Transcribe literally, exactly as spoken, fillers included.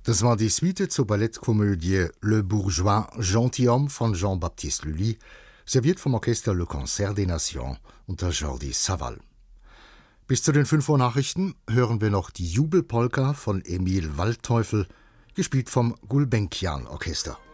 Das war die Suite zur Ballettkomödie Le Bourgeois Gentilhomme von Jean-Baptiste Lully, serviert vom Orchester Le Concert des Nations unter Jordi Savall. Bis zu den fünf Uhr Nachrichten hören wir noch die Jubelpolka von Emil Waldteufel, gespielt vom Gulbenkian Orchester.